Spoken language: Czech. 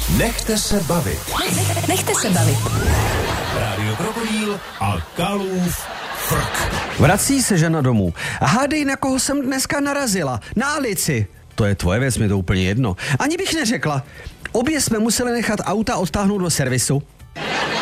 Nechte se bavit. Nechte se bavit. Rádio Krokodýl a Kalův frk. Vrací se žena domů. A hádej, na koho jsem dneska narazila. Na Alici. To je tvoje věc, mi to úplně jedno. Ani bych neřekla. Obě jsme museli nechat auta odtáhnout do servisu.